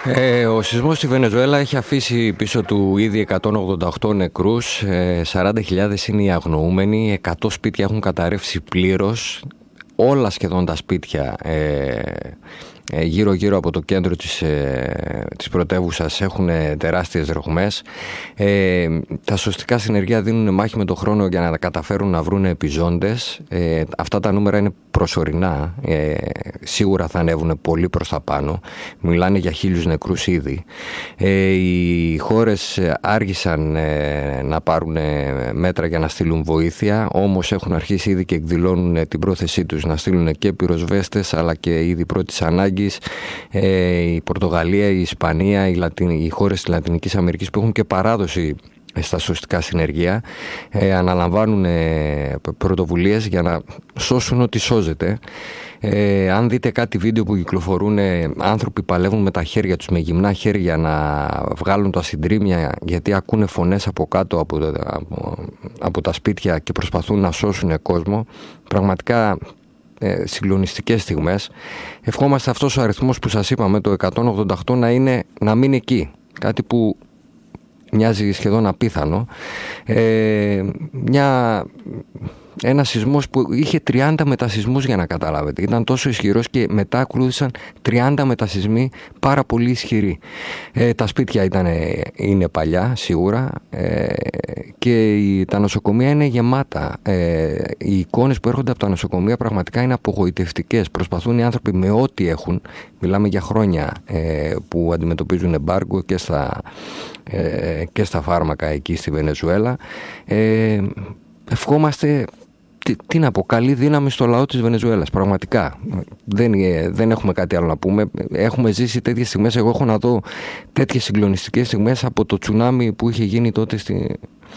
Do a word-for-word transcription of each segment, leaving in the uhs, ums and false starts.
Ε, ο σεισμός στη Βενεζουέλα έχει αφήσει πίσω του ήδη εκατόν ογδόντα οκτώ νεκρούς, ε, σαράντα χιλιάδες είναι οι αγνοούμενοι, εκατό σπίτια έχουν καταρρεύσει πλήρως, όλα σχεδόν τα σπίτια ε, ε, γύρω-γύρω από το κέντρο της, ε, της πρωτεύουσας έχουν τεράστιες ρογμές. Ε, τα σωστικά συνεργεία δίνουν μάχη με τον χρόνο για να καταφέρουν να βρουν επιζώντες. Ε, αυτά τα νούμερα είναι προσωρινά, ε, σίγουρα θα ανέβουν πολύ προς τα πάνω. Μιλάνε για χίλιους νεκρούς ήδη. Ε, οι χώρες άργησαν ε, να πάρουν μέτρα για να στείλουν βοήθεια, όμως έχουν αρχίσει ήδη και εκδηλώνουν την πρόθεσή τους να στείλουν και πυροσβέστες αλλά και ήδη πρώτης ανάγκης. Ε, η Πορτογαλία, η Ισπανία, οι, Λατιν, οι χώρες της Λατινικής Αμερικής που έχουν και παράδοση στα σωστικά συνεργεία ε, αναλαμβάνουν ε, πρωτοβουλίες για να σώσουν ό,τι σώζεται. Ε, αν δείτε κάτι βίντεο που κυκλοφορούν, ε, άνθρωποι παλεύουν με τα χέρια τους, με γυμνά χέρια, να βγάλουν τα συντρίμμια γιατί ακούνε φωνές από κάτω από, από, από τα σπίτια και προσπαθούν να σώσουν κόσμο. Πραγματικά ε, συγκλονιστικές στιγμές. Ευχόμαστε αυτός ο αριθμός που σας είπαμε, το εκατόν ογδόντα οκτώ, να, είναι, να μείνει εκεί. Κάτι που μοιάζει σχεδόν απίθανο. Ε, μια, ένα σεισμός που είχε τριάντα μετασεισμούς, για να καταλάβετε. Ήταν τόσο ισχυρός και μετά ακολούθησαν τριάντα μετασεισμοί πάρα πολύ ισχυροί. Ε, τα σπίτια ήταν, είναι παλιά σίγουρα ε, και η, τα νοσοκομεία είναι γεμάτα. Ε, οι εικόνες που έρχονται από τα νοσοκομεία πραγματικά είναι απογοητευτικές. Προσπαθούν οι άνθρωποι με ό,τι έχουν. Μιλάμε για χρόνια ε, που αντιμετωπίζουν εμπάργκο και στα, ε, και στα φάρμακα εκεί στη Βενεζουέλα. Ε, ευχόμαστε, τι, τι να πω, καλή δύναμη στο λαό της Βενεζουέλας. Πραγματικά δεν, δεν έχουμε κάτι άλλο να πούμε. Έχουμε ζήσει τέτοιες στιγμές. Εγώ έχω να δω τέτοιες συγκλονιστικές στιγμές από το τσουνάμι που είχε γίνει τότε στη,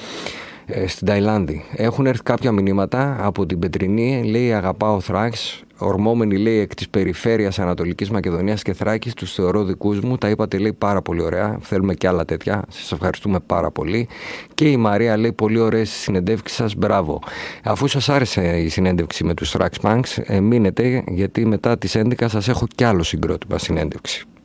ε, στην Ταϊλάνδη. Έχουν έρθει κάποια μηνύματα από την Πετρινή, λέει αγαπάω Θράκης. Ορμόμενοι, λέει, εκ της περιφέρειας Ανατολικής Μακεδονίας και Θράκης, τους θεωρώ δικούς μου. Τα είπατε, λέει, πάρα πολύ ωραία. Θέλουμε και άλλα τέτοια. Σας ευχαριστούμε πάρα πολύ. Και η Μαρία, λέει, πολύ ωραίες συνεντεύξεις σας. Μπράβο. Αφού σας άρεσε η συνέντευξη με τους Thrax Punks, ε, μείνετε, γιατί μετά τις έντεκα σας έχω κι άλλο συγκρότημα συνέντευξη.